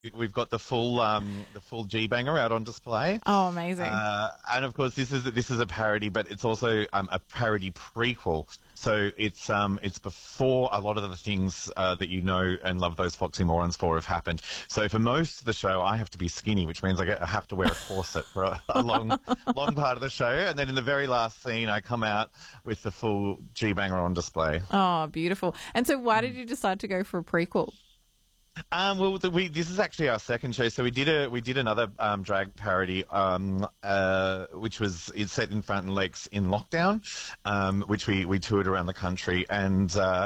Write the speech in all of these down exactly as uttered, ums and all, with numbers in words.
we've got the full um, the full G Banger out on display. Oh, amazing. Uh, and of course, this is this is a parody, but it's also um, a parody prequel. So it's um it's before a lot of the things uh, that you know and love those Foxy Morons for have happened. So for most of the show, I have to be skinny, which means I, get, I have to wear a corset for a, a long long part of the show. And then in the very last scene, I come out with the full G Banger on display. Oh, beautiful. And so why did you decide to go for a prequel? Um, well, the, we this is actually our second show. So we did a we did another um, drag parody, um, uh, which was it's set in Fountain Lakes in lockdown, um, which we, we toured around the country, and uh,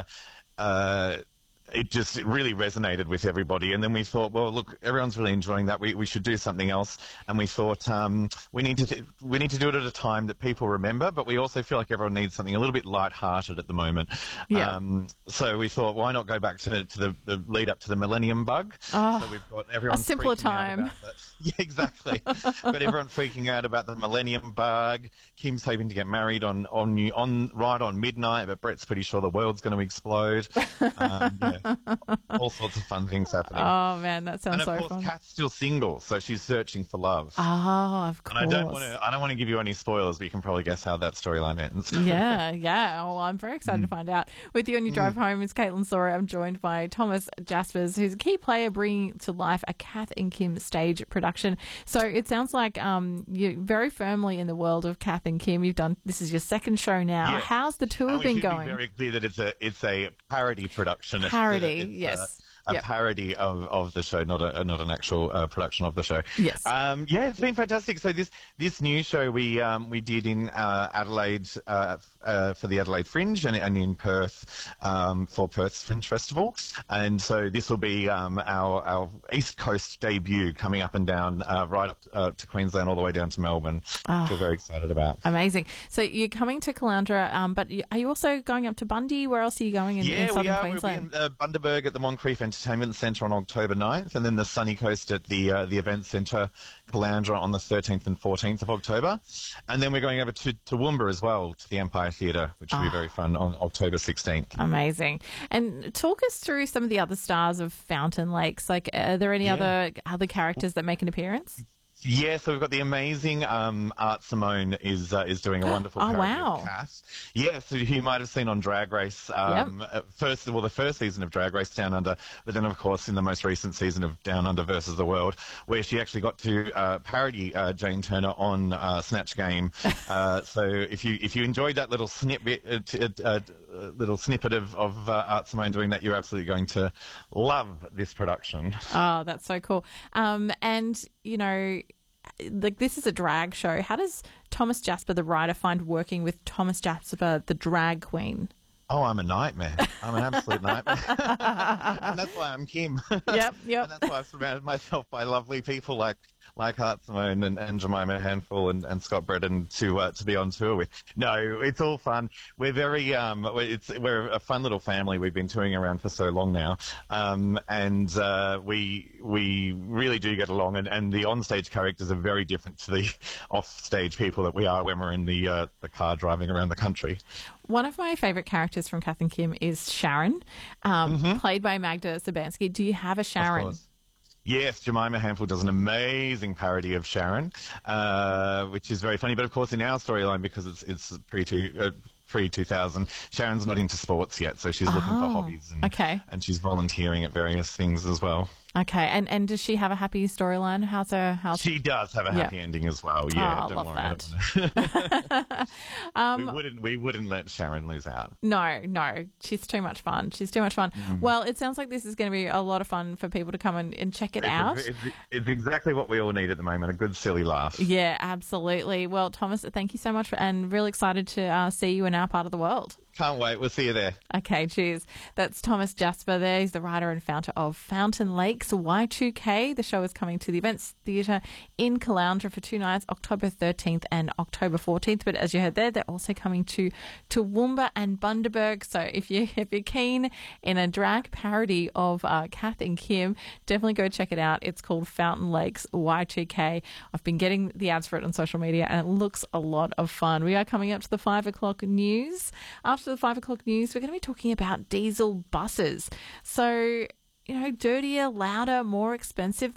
uh, it just it really resonated with everybody. And then we thought, well, look, everyone's really enjoying that. We we should do something else. And we thought um, we need to th- we need to do it at a time that people remember, but we also feel like everyone needs something a little bit light-hearted at the moment. Yeah. Um, so we thought, why not go back to, to the, the lead up to the Millennium Bug? Oh, so we've got everyone a simpler freaking out time. about that. Yeah, exactly. Got everyone freaking out about the Millennium Bug. Kim's hoping to get married on on new, on right on midnight, but Brett's pretty sure the world's going to explode. Um, yeah. All sorts of fun things happening. Oh, man, that sounds and of so course, fun. Kat's still single, so she's searching for love. Oh, of And course. I don't want to. I don't want to give you any spoilers, but you can probably guess how that storyline ends. Yeah, yeah. Well, I'm very excited to find out. With you on your drive home is Caitlin Sora. I'm joined by Thomas Jaspers, who's a key player bringing to life a Kath and Kim stage production. So it sounds like um, you're very firmly in the world of Kath and Kim. You've done this is your second show now. Yeah. How's the tour And we been should going? Be very clear that it's a it's a parody production. It's- Parody, it's yes. A, a Yep. parody of, of the show, not a not an actual uh, production of the show. Yes. Um, yeah, it's been fantastic. So this this new show we um, we did in uh, Adelaide uh, uh, for the Adelaide Fringe and, and in Perth um, for Perth's Fringe Festival. And so this will be um, our our East Coast debut, coming up and down uh, right up uh, to Queensland all the way down to Melbourne. Oh. Which we're very excited about. Amazing. So you're coming to Caloundra, um, but you, are you also going up to Bundy? Where else are you going in, in Yeah, southern we are. Queensland? We'll be in uh, Bundaberg at the Moncrief Entertainment Centre on October ninth, and then the Sunny Coast at the uh, the Event Centre, Caloundra, on the thirteenth and fourteenth of October. And then we're going over to Toowoomba as well, to the Empire Theatre, which will Oh. be very fun, on October sixteenth. Amazing. And talk us through some of the other stars of Fountain Lakes. Like, are there any Yeah. other other characters that make an appearance? Yeah, so we've got the amazing um, Art Simone is uh, is doing a wonderful Oh, parody wow. of Cass. Yeah, so you might have seen on Drag Race, um, uh, first well the first season of Drag Race Down Under, but then of course in the most recent season of Down Under versus the World, where she actually got to uh, parody uh, Jane Turner on uh, Snatch Game. uh, so if you if you enjoyed that little snippet, uh, t- uh, uh, little snippet of of uh, Art Simone doing that, you're absolutely going to love this production. Oh, that's so cool. Um, and, you know, like this is a drag show. How does Thomas Jasper, the writer, find working with Thomas Jasper, the drag queen? Oh, I'm a nightmare. I'm an absolute nightmare. And that's why I'm Kim. Yep, yep. And that's why I've surrounded myself by lovely people like like Art Simone and, and Jemima Handful and, and Scott Bredden to uh, to be on tour with. No, it's all fun. We're very um, we're- it's we're a fun little family. We've been touring around for so long now, um, and uh, we we really do get along. And, and the onstage characters are very different to the offstage people that we are when we're in the uh, the car driving around the country. One of my favourite characters from Kath and Kim is Sharon, um, played by Magda Sabansky. Do you have a Of Sharon? course. Yes, Jemima Handful does an amazing parody of Sharon, uh, which is very funny. But of course, in our storyline, because it's it's pre two uh, pre two thousand, Sharon's not into sports yet, so she's looking for Oh, hobbies, and, okay. and she's volunteering at various things as well. Okay, and and does she have a happy storyline? How's her? How's She does have a Yeah. happy ending as well. Yeah, Oh, don't love worry. that. Um, we wouldn't we wouldn't let Sharon lose out. No, no, she's too much fun. She's too much fun. Mm. Well, it sounds like this is going to be a lot of fun for people to come and, and check it out. It's, it's, it's exactly what we all need at the moment, a good silly laugh. Yeah, absolutely. Well, Thomas, thank you so much, for, and really excited to uh, see you in our part of the world. Can't wait. We'll see you there. Okay, cheers. That's Thomas Jasper there. He's the writer and founder of Fountain Lakes Y two K. The show is coming to the Events Theatre in Caloundra for two nights, October thirteenth and October fourteenth. But as you heard there, they're also coming to Toowoomba and Bundaberg. So if, you, if you're keen in a drag parody of uh, Kath and Kim, definitely go check it out. It's called Fountain Lakes Y two K. I've been getting the ads for it on social media and it looks a lot of fun. We are coming up to the five o'clock news. After the five o'clock news, we're going to be talking about diesel buses. So you know, dirtier, louder, more expensive.